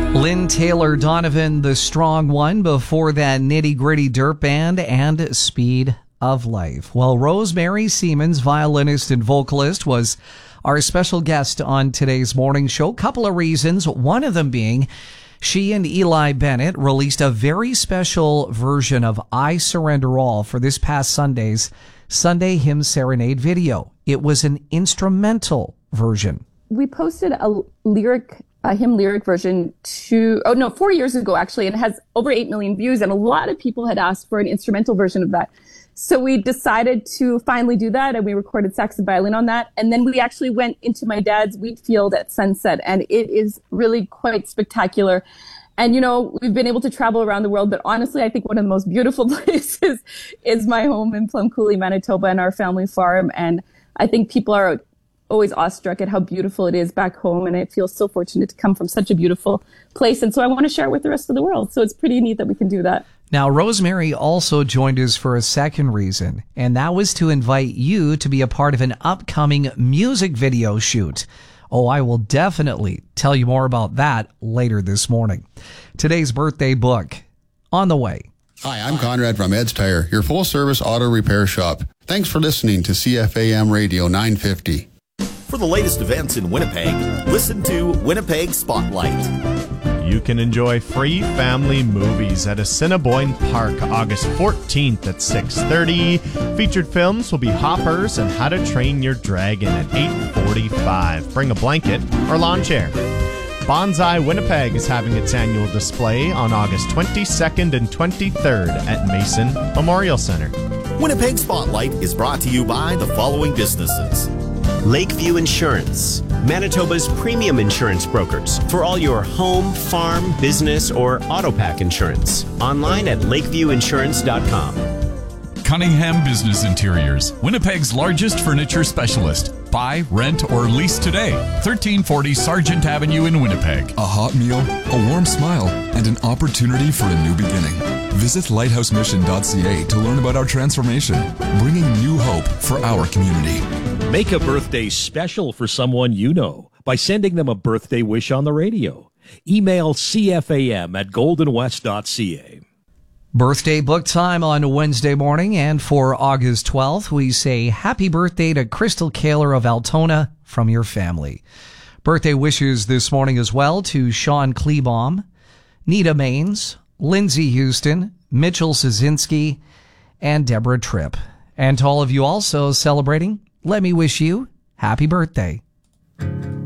Lynn Taylor Donovan, the strong one. Before that, Nitty Gritty Dirt Band and Speed of Life. Well, Rosemary Siemens, violinist and vocalist, was our special guest on today's morning show. Couple of reasons. One of them being she and Eli Bennett released a very special version of I Surrender All for this past Sunday's Sunday Hymn Serenade video. It was an instrumental version. We posted a hymn lyric version 4 years ago, actually, and it has over 8 million views, and a lot of people had asked for an instrumental version of that. So we decided to finally do that, and we recorded sax and violin on that. And then we actually went into my dad's wheat field at sunset, and it is really quite spectacular. And, you know, we've been able to travel around the world, but honestly, I think one of the most beautiful places is my home in Plum Coulee, Manitoba, and our family farm. And I think people are always awestruck at how beautiful it is back home, and I feel so fortunate to come from such a beautiful place. And so I want to share it with the rest of the world. So it's pretty neat that we can do that. Now, Rosemary also joined us for a second reason, and that was to invite you to be a part of an upcoming music video shoot. Oh, I will definitely tell you more about that later this morning. Today's birthday book on the way. Hi, I'm Conrad from Ed's Tire, your full-service auto repair shop. Thanks for listening to CFAM Radio 950. For the latest events in Winnipeg, listen to Winnipeg Spotlight. You can enjoy free family movies at Assiniboine Park August 14th at 6:30. Featured films will be Hoppers and How to Train Your Dragon at 8:45. Bring a blanket or lawn chair. Bonsai Winnipeg is having its annual display on August 22nd and 23rd at Mason Memorial Center. Winnipeg Spotlight is brought to you by the following businesses. Lakeview Insurance, Manitoba's premium insurance brokers for all your home, farm, business, or auto pack insurance. Online at lakeviewinsurance.com. Cunningham Business Interiors, Winnipeg's largest furniture specialist. Buy, rent, or lease today. 1340 Sargent Avenue in Winnipeg. A hot meal, a warm smile, and an opportunity for a new beginning. Visit lighthousemission.ca to learn about our transformation, bringing new hope for our community. Make a birthday special for someone you know by sending them a birthday wish on the radio. Email cfam@goldenwest.ca. Birthday book time on Wednesday morning, and for August 12th, we say happy birthday to Crystal Kaler of Altona from your family. Birthday wishes this morning as well to Sean Klebaum, Nita Maines, Lindsay Houston, Mitchell Szynski, and Deborah Tripp. And to all of you also celebrating, let me wish you happy birthday.